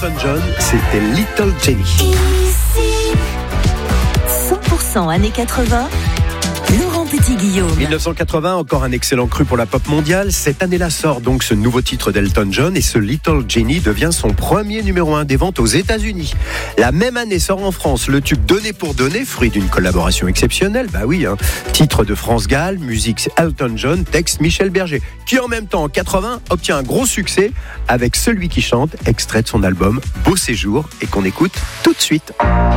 Elton John, c'était Little Jenny. Ici, 100% années 80. Laurent Petit-Guillaume. 1980, encore un excellent cru pour la pop mondiale. Cette année-là sort donc ce nouveau titre d'Elton John et ce Little Jenny devient son premier numéro 1 des ventes aux États-Unis. La même année sort en France le tube Donné pour donner, fruit d'une collaboration exceptionnelle. Bah oui, titre de France Gall, musique Elton John, texte Michel Berger, qui en même temps en 80 obtient un gros succès avec Celui qui chante, extrait de son album Beau Séjour et qu'on écoute tout de suite.